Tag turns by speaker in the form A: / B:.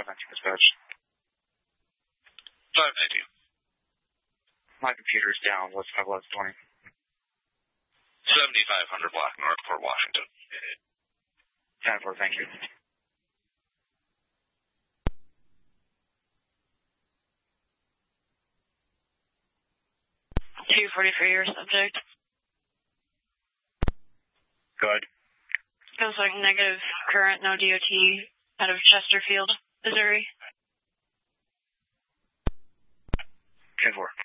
A: 519 dispatch.
B: 519.
A: My computer's down. What's 51120?
B: 7500 block north, Port Washington.
A: 10-4, thank you.
C: 240 for your subject.
A: Good.
C: Feels like negative current, no DOT, out of Chesterfield, Missouri.
A: 10-4.